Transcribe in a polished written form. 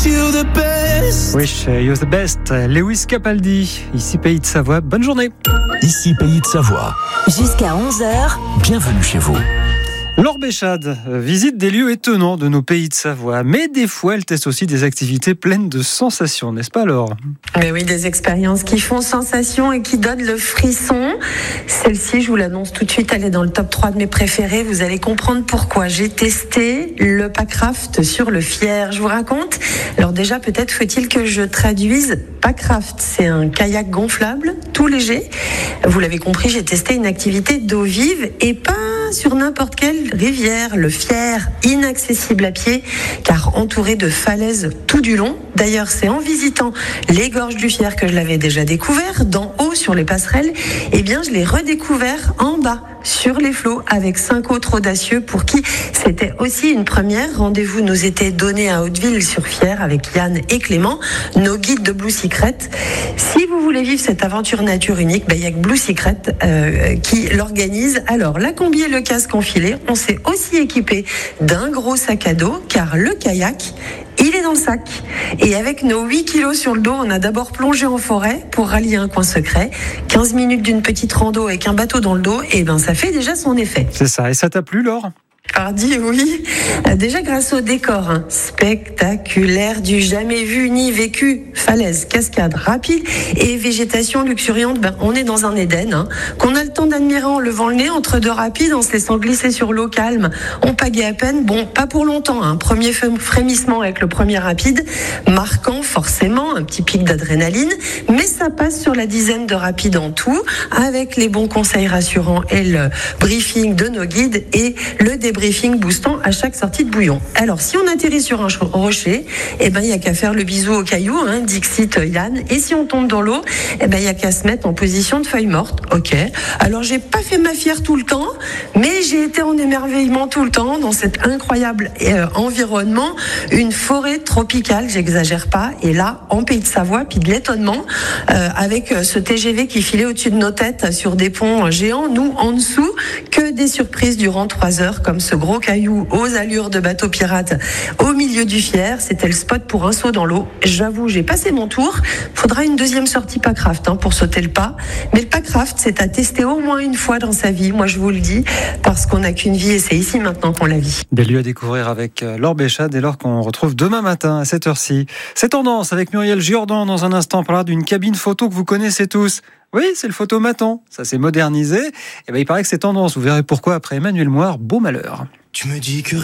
Wish you're the best. Lewis Capaldi, ici Pays de Savoie. Bonne journée. Ici Pays de Savoie. Jusqu'à 11h. Bienvenue chez vous. Laure Béchade visite des lieux étonnants de nos Pays de Savoie, mais des fois elle teste aussi des activités pleines de sensations, n'est-ce pas Laure ? Mais oui, des expériences qui font sensation et qui donnent le frisson. Celle-ci, je vous l'annonce tout de suite, elle est dans le top 3 de mes préférés. Vous allez comprendre pourquoi. J'ai testé le Packraft sur le Fier. Je vous raconte. Alors déjà, peut-être faut-il que je traduise. Packraft, c'est un kayak gonflable, tout léger. Vous l'avez compris, j'ai testé une activité d'eau vive et pas sur n'importe quelle rivière. Le Fier, inaccessible à pied, car entouré de falaises tout du long. D'ailleurs, c'est en visitant les gorges du Fier que je l'avais déjà découvert, d'en haut sur les passerelles. Eh bien, je l'ai redécouvert en bas, sur les flots, avec 5 autres audacieux pour qui c'était aussi une première. Rendez-vous nous était donné à Hauteville sur Fier avec Yann et Clément, nos guides de Blue Secret. Si vous voulez vivre cette aventure nature unique, il y a que Blue Secret qui l'organise. Alors, la combi et le casque enfilé, on s'est aussi équipé d'un gros sac à dos, car le kayak, il est dans le sac. Et avec nos 8 kilos sur le dos, on a d'abord plongé en forêt pour rallier un coin secret. 15 minutes d'une petite rando avec un bateau dans le dos, et ça fait déjà son effet. C'est ça, et ça t'a plu Laure ? Hardy, oui. Déjà grâce au décor spectaculaire, du jamais vu ni vécu, falaises, cascades rapides et végétation luxuriante, on est dans un Éden qu'on a le temps d'admirer en levant le nez entre deux rapides, en se laissant glisser sur l'eau calme. On pagaie à peine, pas pour longtemps. Premier frémissement avec le premier rapide, marquant forcément un petit pic d'adrénaline, mais ça passe sur la dizaine de rapides en tout, avec les bons conseils rassurants et le briefing de nos guides et le débriefing boostant à chaque sortie de bouillon. Alors, si on atterrit sur un rocher, il y a qu'à faire le bisou au caillou, Dixit Yann. Et si on tombe dans l'eau, il y a qu'à se mettre en position de feuille morte. Ok. Alors, j'ai pas fait ma fière tout le temps, mais j'ai été en émerveillement tout le temps dans cet incroyable environnement, une forêt tropicale, j'exagère pas. Et là, en Pays de Savoie, puis de l'étonnement, avec ce TGV qui filait au-dessus de nos têtes sur des ponts géants, nous en dessous, que des surprises durant 3 heures, comme ce gros caillou aux allures de bateau pirate au milieu du Fier. C'était le spot pour un saut dans l'eau. J'avoue, j'ai passé mon tour. Faudra une deuxième sortie Packraft pour sauter le pas. Mais le Packraft, c'est à tester au moins une fois dans sa vie. Moi, je vous le dis, parce qu'on n'a qu'une vie et c'est ici maintenant qu'on la vit. Des lieux à découvrir avec Laure Béchade, dès lors qu'on retrouve demain matin à cette heure-ci. C'est Tendance avec Muriel Giordan dans un instant. On parlera d'une cabine photo que vous connaissez tous. Oui, c'est le photomaton. Ça s'est modernisé. Il paraît que c'est tendance. Vous verrez pourquoi après Emmanuel Moir. Beau malheur. Tu me dis que